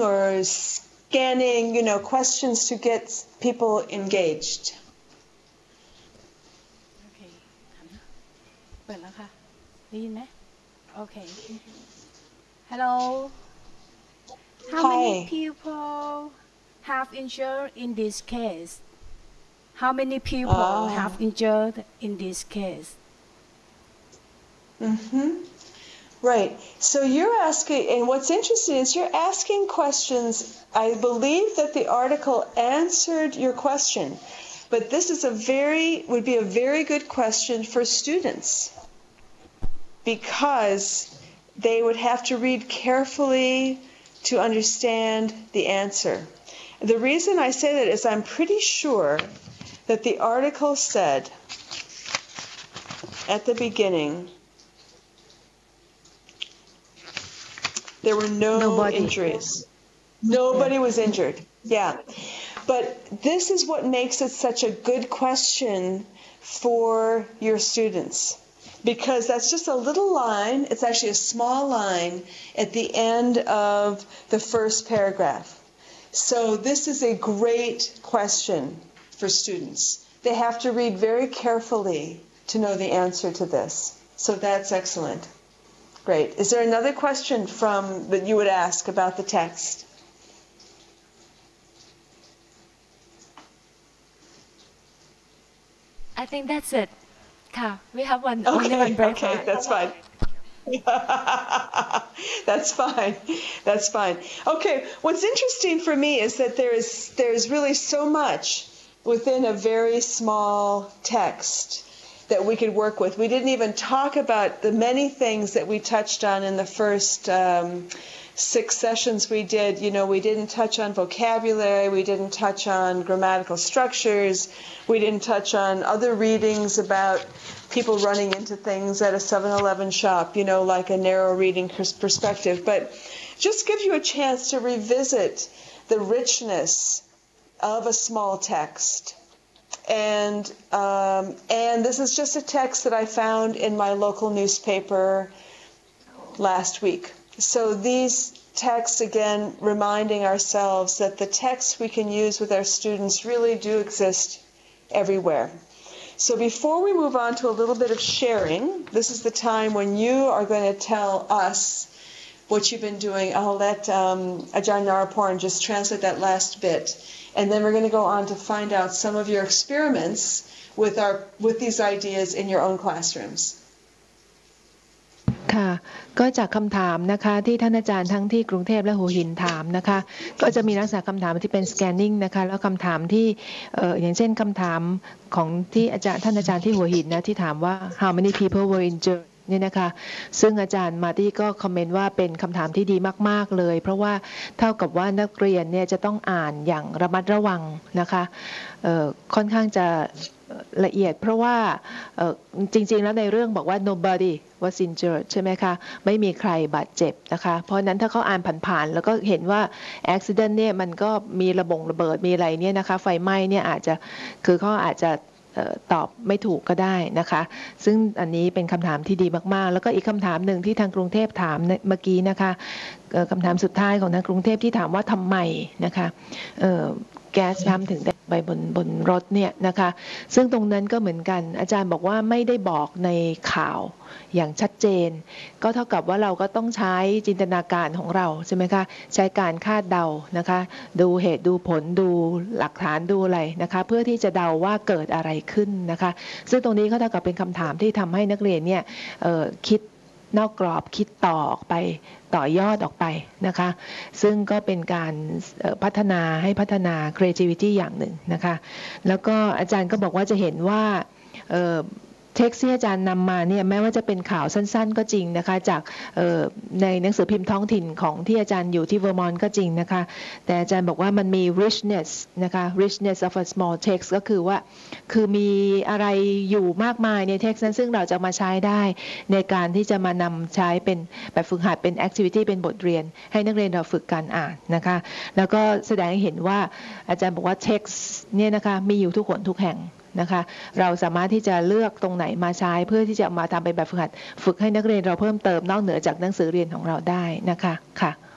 or scanning, questions to get people engaged. โอเคเปิดแล้วค่ะได้ยินไหมโอเค Hello How many people have injured in this case How many people have injured in this case Right. So you're asking, and what's interesting is you're asking questions. I believe that the article answered your question, but this is would be a very good question for students because they would have to read carefully to understand the answer. The reason I say that is I'm pretty sure that the article said at the beginning there were no injuries. Nobody was injured. Yeah. But this is what makes it such a good question for your students. Because that's just a little line. It's actually a small line at the end of the first paragraph. So this is a great question for students. They have to read very carefully to know the answer to this. So that's excellent. Great. Is there another question that you would ask about the text? I think that's it. We have only one break. Okay, that's fine. That's fine. That's fine. Okay, what's interesting for me is that there's really so much within a very small text that we could work with. We didn't even talk about the many things that we touched on in the first 6 sessions we did. We didn't touch on vocabulary. We didn't touch on grammatical structures. We didn't touch on other readings about people running into things at a 7-Eleven shop, like a narrow reading perspective. But just gives you a chance to revisit the richness of a small text. And this is just a text that I found in my local newspaper last week. So these texts, again, reminding ourselves that the texts we can use with our students really do exist everywhere. So before we move on to a little bit of sharing, this is the time when you are going to tell us what you've been doing. I'll let Ajahn Naraporn just translate that last bit. And then we're going to go on to find out some of your experiments with these ideas in your own classrooms. ค่ะก็จากคำถามนะคะที่ท่านอาจารย์ทั้งที่กรุงเทพและหัวหินถามนะคะก็จะมีลักษณะคำถามที่เป็น scanning นะคะแล้วคำถามที่อย่างเช่นคำถามของที่ท่านอาจารย์ที่หัวหินนะที่ถามว่า how many people were injured นี่นะคะซึ่งอาจารย์มาตี้ก็คอมเมนต์ว่าเป็นคำถามที่ดีมากๆเลยเพราะว่าเท่ากับว่านักเรียนเนี่ยจะต้องอ่านอย่างระมัดระวังนะคะค่อนข้างจะละเอียดเพราะว่าจริงๆแล้วในเรื่องบอกว่า nobody was injured ใช่ไหมคะไม่มีใครบาดเจ็บนะคะเพราะนั้นถ้าเขาอ่านผ่านๆแล้วก็เห็นว่า accident เนี่ยมันก็มีระเบิดมีอะไรเนี่ยนะคะไฟไหม้เนี่ยอาจจะคือเขาอาจจะตอบไม่ถูกก็ได้นะคะซึ่งอันนี้เป็นคำถามที่ดีมากๆแล้วก็อีกคำถามหนึ่งที่ทางกรุงเทพถามเมื่อกี้นะคะคำถามสุดท้ายของทางกรุงเทพที่ถามว่าทำไมนะคะแก๊สทำถึงได้ไปบนรถเนี่ยนะคะซึ่งตรงนั้นก็เหมือนกันอาจารย์บอกว่าไม่ได้บอกในข่าวอย่างชัดเจนก็เท่ากับว่าเราก็ต้องใช้จินตนาการของเราใช่ไหมคะใช้การคาดเดานะคะดูเหตุดูผลดูหลักฐานดูอะไรนะคะเพื่อที่จะเดาว่าเกิดอะไรขึ้นนะคะซึ่งตรงนี้ก็เท่ากับเป็นคำถามที่ทำให้นักเรียนเนี่ยคิดนอกกรอบคิดต่อออกไปต่อยอดออกไปนะคะซึ่งก็เป็นการพัฒนา creativity อย่างหนึ่งนะคะแล้วก็อาจารย์ก็บอกว่าจะเห็นว่าเท็กซ์ที่อาจารย์นำมาเนี่ยแม้ว่าจะเป็นข่าวสั้นๆก็จริงนะคะจากในหนังสือพิมพ์ท้องถิ่นของที่อาจารย์อยู่ที่เวอร์มอนต์ก็จริงนะคะแต่อาจารย์บอกว่ามันมี richness นะคะ richness of a small text ก็คือว่าคือมีอะไรอยู่มากมายในเท็กซ์นั้นซึ่งเราจะมาใช้ได้ในการที่จะมานำใช้เป็นแบบฝึกหัดเป็น activity เป็นบทเรียนให้นักเรียนเราฝึกการอ่านนะคะแล้วก็แสดงให้เห็นว่าอาจารย์บอกว่าเท็กซ์เนี่ยนะคะมีอยู่ทุกคนทุกแห่งนะคะเราสามารถที่จะเลือกตรงไหนมาใช้เพื่อที่จะมาทำเป็นแบบฝึกหัดฝึกให้นักเรียนเราเพิ่มเติมนอกเหนือจากหนังสือเรียนของเราได้นะคะค่ะ